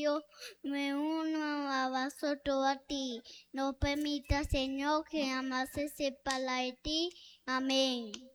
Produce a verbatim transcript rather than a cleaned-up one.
Yo me uno a vosotros a ti. No permita, Señor, que jamás se sepa la de ti. Amén.